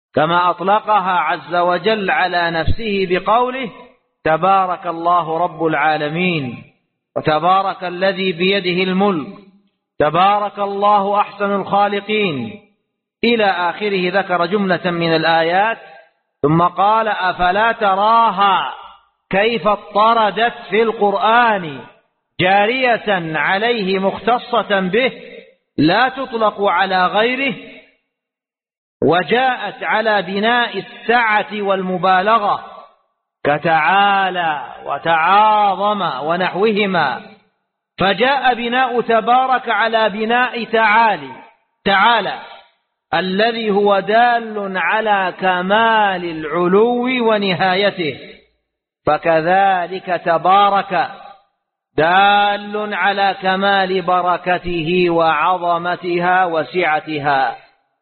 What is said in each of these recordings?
كما أطلقها عز وجل على نفسه بقوله: تبارك الله رب العالمين، وتبارك الذي بيده الملك، تبارك الله أحسن الخالقين، إلى آخره. ذكر جملة من الآيات ثم قال: أفلا تراها كيف اضطردت في القرآن جارية عليه مختصة به لا تطلق على غيره، وجاءت على بناء السعة والمبالغة كتعالى وتعاظم ونحوهما، فجاء بناء تبارك على بناء تعالى الذي هو دال على كمال العلو ونهايته، فكذلك تبارك دال على كمال بركته وعظمتها وسعتها.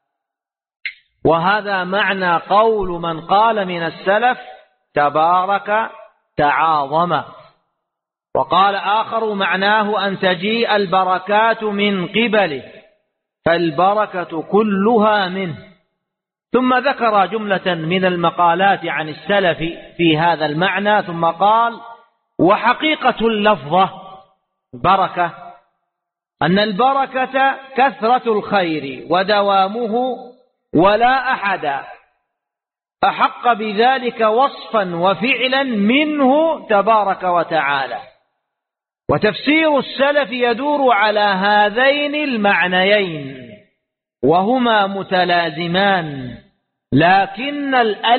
وهذا معنى قول من قال من السلف: تبارك تعاظم. وقال آخر: معناه أن تجيء البركات من قبله، فالبركة كلها منه. ثم ذكر جملة من المقالات عن السلف في هذا المعنى، ثم قال: وحقيقة اللفظة بركة أن البركة كثرة الخير ودوامه، ولا أحد أحق بذلك وصفا وفعلا منه تبارك وتعالى. وتفسير السلف يدور على هذين المعنيين، وهما متلازمان، لكن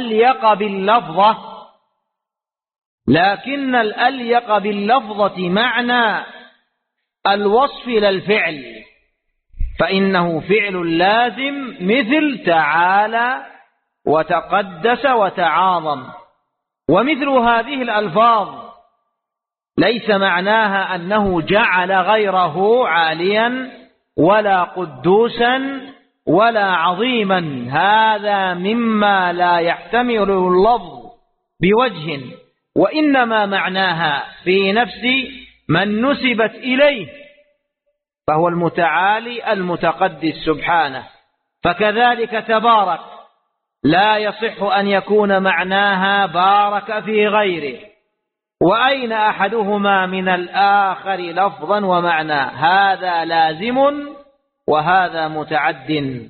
الأليق باللفظة معنى الوصف للفعل، فإنه فعل لازم مثل تعالى وتقدس وتعاظم. ومثل هذه الألفاظ ليس معناها أنه جعل غيره عاليا ولا قدوسا ولا عظيما، هذا مما لا يحتمل اللفظ بوجه، وإنما معناها في نفس من نسبت إليه، فهو المتعالي المتقدس سبحانه. فكذلك تبارك لا يصح أن يكون معناها بارك في غيره، وأين أحدهما من الآخر لفظا ومعنى، هذا لازم وهذا متعد.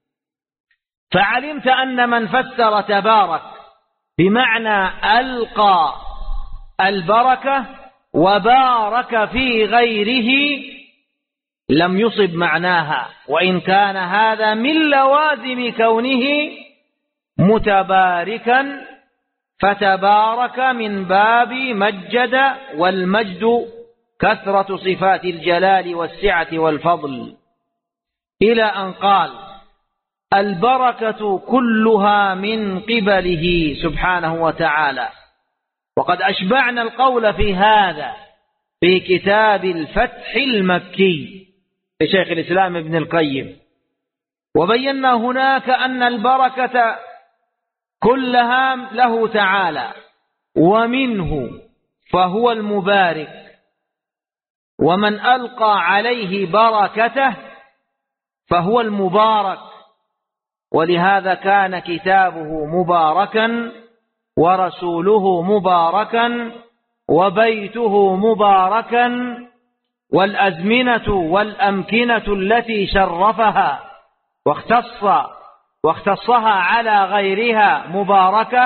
فعلمت أن من فسر تبارك بمعنى ألقى البركة وبارك في غيره لم يصب معناها، وإن كان هذا من لوازم كونه متباركا، فتبارك من باب مجد، والمجد كثرة صفات الجلال والسعة والفضل، إلى أن قال: البركة كلها من قبله سبحانه وتعالى. وقد أشبعنا القول في هذا في كتاب الفتح المكي لشيخ الإسلام ابن القيم، وبينا هناك أن البركة كلها له تعالى، ومنه فهو المبارك، ومن ألقى عليه بركته فهو المبارك. ولهذا كان كتابه مباركا، ورسوله مباركا، وبيته مباركا، والأزمنة والأمكنة التي شرفها واختصها على غيرها مباركة.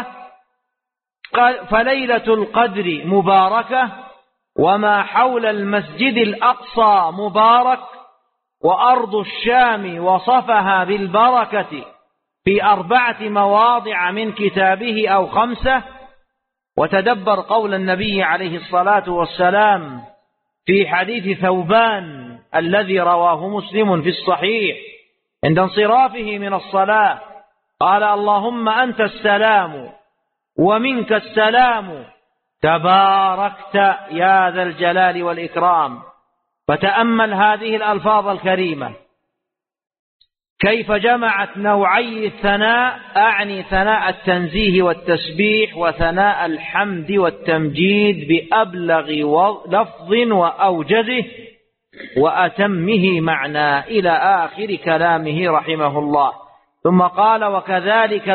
فليلة القدر مباركة، وما حول المسجد الأقصى مبارك، وأرض الشام وصفها بالبركة في 4 مواضع من كتابه أو 5. وتدبر قول النبي عليه الصلاة والسلام في حديث ثوبان الذي رواه مسلم في الصحيح عند انصرافه من الصلاة، قال: اللهم أنت السلام ومنك السلام، تباركت يا ذا الجلال والإكرام. فتأمل هذه الألفاظ الكريمة كيف جمعت نوعي الثناء، أعني ثناء التنزيه والتسبيح، وثناء الحمد والتمجيد بأبلغ لفظ وأوجزه وأتمه معنى، إلى آخر كلامه رحمه الله. ثم قال: وكذلك